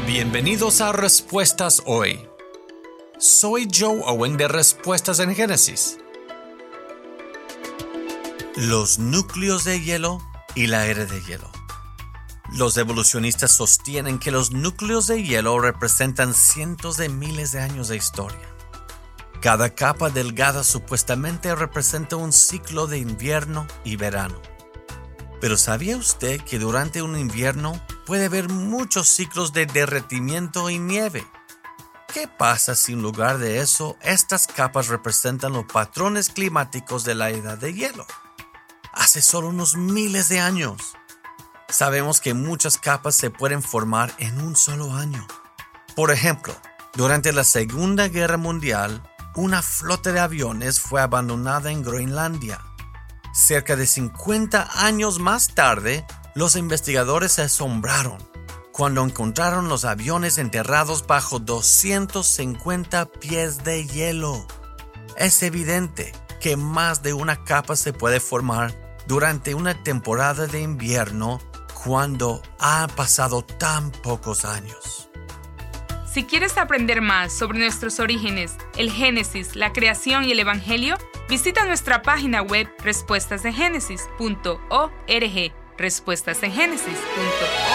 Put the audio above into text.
Bienvenidos a Respuestas Hoy. Soy Joe Owen de Respuestas en Génesis. Los núcleos de hielo y la era de hielo. Los evolucionistas sostienen que los núcleos de hielo representan cientos de miles de años de historia. Cada capa delgada supuestamente representa un ciclo de invierno y verano. Pero ¿sabía usted que durante un invierno puede haber muchos ciclos de derretimiento y nieve? ¿Qué pasa si en lugar de eso, estas capas representan los patrones climáticos de la edad de hielo? Hace solo unos miles de años. Sabemos que muchas capas se pueden formar en un solo año. Por ejemplo, durante la Segunda Guerra Mundial, una flota de aviones fue abandonada en Groenlandia. Cerca de 50 años más tarde, los investigadores se asombraron cuando encontraron los aviones enterrados bajo 250 pies de hielo. Es evidente que más de una capa se puede formar durante una temporada de invierno cuando ha pasado tan pocos años. Si quieres aprender más sobre nuestros orígenes, el Génesis, la creación y el Evangelio, visita nuestra página web respuestasengenesis.org. respuestasengenesis.org